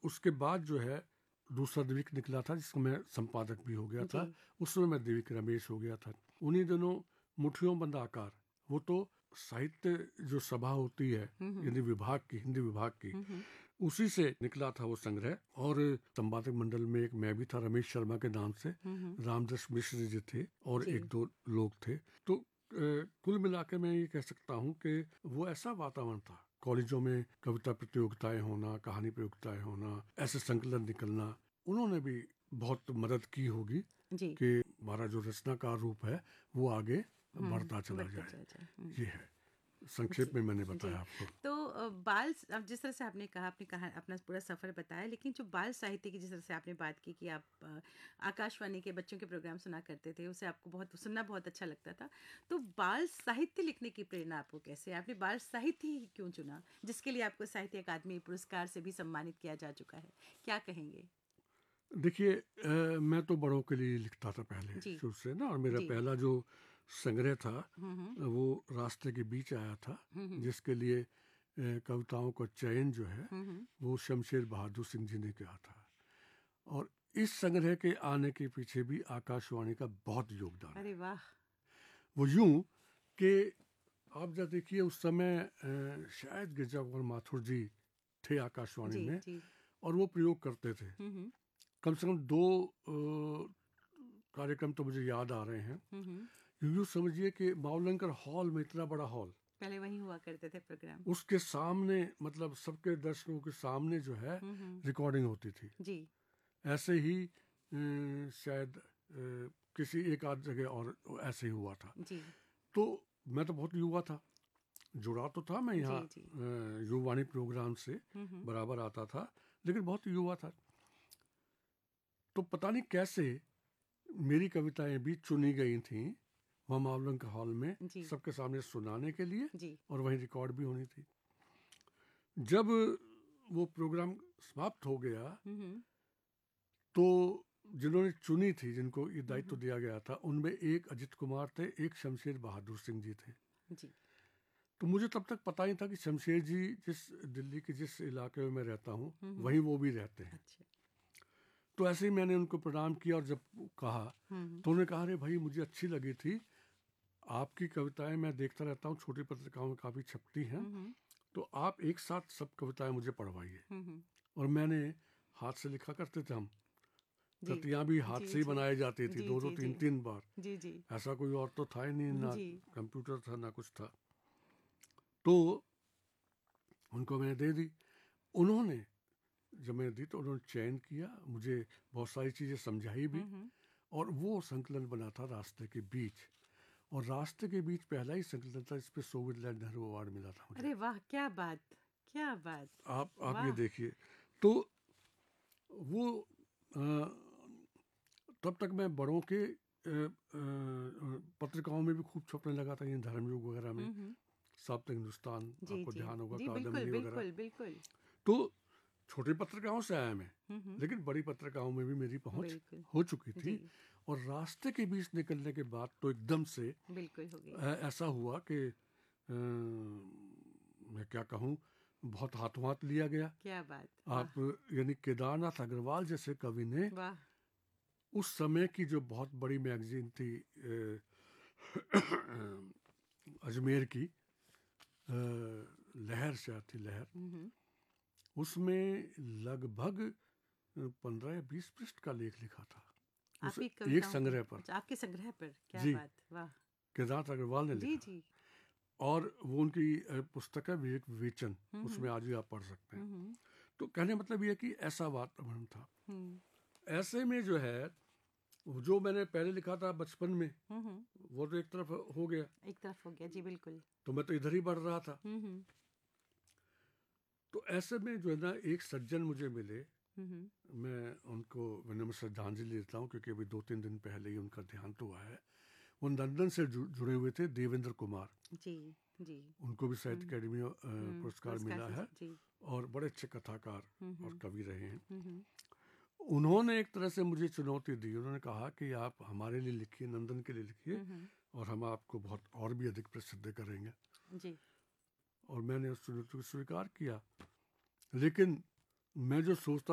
उसके बाद जो है दूसरा दिव्यक निकला था जिसका मैं संपादक भी हो गया था। उस समय मैं दिव्यक रमेश हो गया था। उन्हीं दिनों मुठियों बंद आकार, वो तो साहित्य जो सभा होती है यानी विभाग की, हिंदी विभाग की, उसी से निकला था वो संग्रह। और संपादक मंडल में एक मैं भी था, रमेश शर्मा के नाम से, रामदस मिश्र जी थे और एक दो लोग थे। तो कुल मिलाकर मैं ये कह सकता हूँ कि वो ऐसा वातावरण था, कॉलेजों में कविता प्रतियोगिताएं होना, कहानी प्रतियोगिताएं होना, ऐसे संकलन निकलना, उन्होंने भी बहुत मदद की होगी कि हमारा जो रचनाकार रूप है वो आगे बढ़ता चला जाए। ये है संक्षेप में मैंने बताया आपको। तो बाल, अब जिस तरह से आपने कहा, आपने कहा अपना पूरा सफ़र बताया, लेकिन जो बाल साहित्य की जिस तरह से आपने बात की कि आप आकाशवाणी के बच्चों के प्रोग्राम सुना करते थे, उसे आपको बहुत सुनना बहुत अच्छा लगता था, तो बाल साहित्य लिखने की प्रेरणा आपको कैसे, आपने बाल साहित्य ही क्यों चुना, जिसके लिए आपको साहित्य अकादमी पुरस्कार से भी सम्मानित किया जा चुका है, क्या कहेंगे? देखिए, मैं तो बड़ों के लिए लिखता था पहले शुरू से ना, और मेरा पहला जो संग्रह था वो रास्ते के बीच आया था, जिसके लिए कविताओं का चयन जो है वो शमशेर बहादुर सिंह जी ने किया था। और इस संग्रह के आने के पीछे भी आकाशवाणी का बहुत योगदान है। अरे वाह! वो यूं कि आप जब देखिए उस समय शायद गिरजा कुमार माथुर जी थे आकाशवाणी में, और वो प्रयोग करते थे। कम से कम दो कार्यक्रम तो मुझे याद आ रहे हैं। यूं समझिए कि मावलंकर हॉल में, इतना बड़ा हॉल, पहले वहीं हुआ करते थे प्रोग्राम, उसके सामने, मतलब सबके दर्शकों के सामने जो है रिकॉर्डिंग होती थी। ऐसे ही शायद किसी एक आध जगह और ऐसे ही हुआ था। तो मैं तो बहुत युवा था, जुड़ा तो था मैं यहाँ युवाणी प्रोग्राम से, बराबर आता था, लेकिन बहुत युवा था। तो पता नहीं कैसे मेरी कविताएं भी चुनी गई थी वहाँ मावलंकर हॉल में सबके सामने सुनाने के लिए, और वहीं रिकॉर्ड भी होनी थी। जब वो प्रोग्राम समाप्त हो गया तो जिन्होंने चुनी थी, जिनको ये दायित्व दिया गया था, उनमें एक अजित कुमार थे, एक शमशेर बहादुर सिंह जी थे। तो मुझे तब तक पता ही था कि शमशेर जी जिस दिल्ली के जिस इलाके में मैं रहता हूँ वहीं वो भी रहते हैं। तो ऐसे ही मैंने उनको प्रणाम किया, और जब कहा तो उन्होंने कहा, अरे भाई मुझे अच्छी लगी थी आपकी कविताएं, मैं देखता रहता हूँ, छोटी पत्रिकाओं में काफ़ी छपती हैं, तो आप एक साथ सब कविताएं मुझे पढ़वाइए। और मैंने हाथ से लिखा करते थे हम, प्रतियां भी हाथ से ही बनाई जाती थी, दो दो तीन तीन बार। ऐसा कोई और तो था ही नहीं, ना कंप्यूटर था ना कुछ था। तो उनको मैंने दे दी। उन्होंने जब मैंने दी तो उन्होंने चयन किया, मुझे बहुत सारी चीज़ें समझाई भी, और वो संकलन बना था रास्ते के बीच। और रास्ते के बीच पहला ही संकलन था जिसपे सोवियत नेहरू अवार्ड मिला था मुझे। अरे वाह, क्या बात, क्या बात! आप ये देखिए। तो वो तब तक मैं बड़ों के पत्रिकाओं में भी खूब छपने लगा था, ये धर्मयुग वगैरह में, साप्ताहिक हिंदुस्तान, आपको ध्यान होगा, कादम्बरी वगैरह। तो छोटी पत्रिकाओं से आया मैं, लेकिन बड़ी पत्रिकाओं में भी मेरी पहुंच हो चुकी थी। और रास्ते के बीच निकलने के बाद तो एकदम से ऐसा हुआ कि मैं क्या कहूँ, बहुत हाथों हाथ लिया गया। क्या बात! आप यानी केदारनाथ अग्रवाल जैसे कवि ने उस समय की जो बहुत बड़ी मैगजीन थी अजमेर की, लहर से आती, लहर, उसमें लगभग 15 या 20 पृष्ठ का लेख लिखा था उस एक संग्रह पर। आपके संग्रह पर, क्या बात, वाह! केदारनाथ अग्रवाल ने लिखा। और वो उनकी पुस्तक है विवेक विवेचन, उसमें आज भी आप पढ़ सकते हैं। तो कहने मतलब ये कि ऐसा वातावरण था। ऐसे में जो है, जो मैंने पहले लिखा था बचपन में, वो तो एक तरफ हो गया, जी बिल्कुल। तो मैं तो इधर ही बढ़ रहा था। तो ऐसे में जो है ना, एक सज्जन मुझे मिले, मैं उनको विनम्र श्रद्धांजलि देता हूँ क्योंकि अभी 2-3 दिन पहले ही उनका देहांत हुआ है। वो लंदन से जुड़े हुए थे, देवेंद्र कुमार जी। उनको भी साहित्य अकेडमी पुरस्कार मिला है, और बड़े अच्छे कथाकार और कवि रहे हैं। उन्होंने एक तरह से मुझे चुनौती दी। उन्होंने कहा कि आप हमारे लिए लिखिए, नंदन के लिए लिखिए, और हम आपको बहुत और भी अधिक प्रसिद्ध करेंगे। और मैंने उस चुनौती को स्वीकार किया। लेकिन मैं जो सोचता